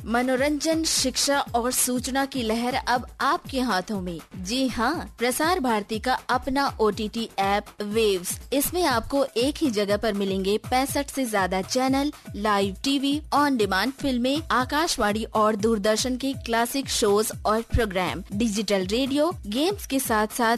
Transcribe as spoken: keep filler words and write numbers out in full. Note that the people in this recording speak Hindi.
मनोरंजन, शिक्षा और सूचना की लहर अब आपके हाथों में। जी हाँ, प्रसार भारती का अपना ओटीटी ऐप वेव्स। इसमें आपको एक ही जगह पर मिलेंगे पैंसठ से ज्यादा channel, live TV, on demand फिल्में, आकाशवाणी और दूरदर्शन के क्लासिक शोज और प्रोग्राम, डिजिटल रेडियो, गेम्स के साथ साथ